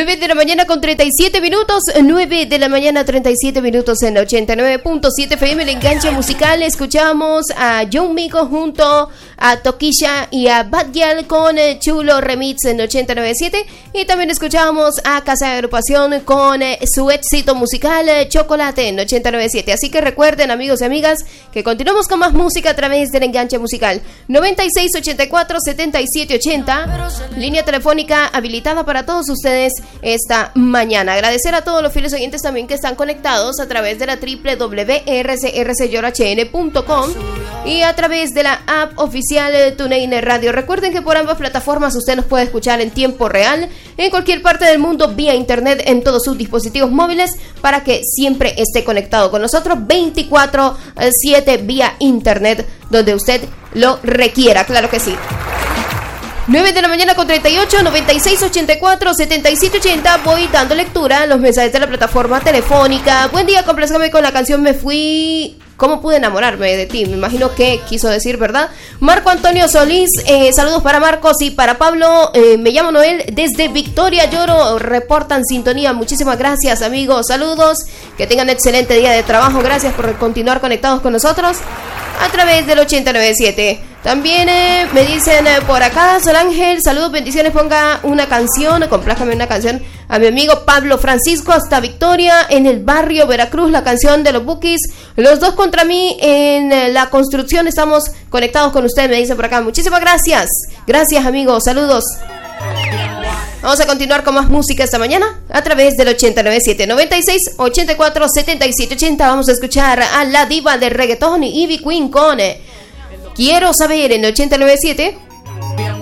9 de la mañana con 37 minutos, 9 de la mañana 37 minutos en 89.7 FM, el enganche musical. Escuchamos a John Mico junto a Toquilla y a Bad Gyal con Chulo Remix en 89.7, y también escuchamos a Casa de Agrupación con su éxito musical Chocolate en 89.7. Así que recuerden, amigos y amigas, que continuamos con más música a través del enganche musical. 9684-7780, línea telefónica habilitada para todos ustedes esta mañana. Agradecer a todos los fieles oyentes también que están conectados a través de la www.rcrcyorachn.com y a través de la app oficial TuneIn Radio. Recuerden que por ambas plataformas usted nos puede escuchar en tiempo real en cualquier parte del mundo vía internet en todos sus dispositivos móviles, para que siempre esté conectado con nosotros 24/7 vía internet donde usted lo requiera, claro que sí. 9 de la mañana con 38, 9684-7780. Voy dando lectura a los mensajes de la plataforma telefónica. Buen día, complázcame con la canción Me Fui. ¿Cómo pude enamorarme de ti? Me imagino que quiso decir, ¿verdad? Marco Antonio Solís, saludos para Marcos y para Pablo. Me llamo Noel desde Victoria Lloro. Reportan sintonía. Muchísimas gracias, amigos. Saludos. Que tengan excelente día de trabajo. Gracias por continuar conectados con nosotros a través del 89.7. También me dicen por acá, Sol Ángel, saludos, bendiciones, ponga una canción, complázcame una canción a mi amigo Pablo Francisco hasta Victoria, en el barrio Veracruz, la canción de los Bukis, los dos contra mí en la construcción, estamos conectados con usted, me dice por acá. Muchísimas gracias, gracias amigos, saludos. Vamos a continuar con más música esta mañana a través del 89.7, 9684-7780. Vamos a escuchar a la diva de reggaetón Ivy Queen con Quiero Saber en 89.7.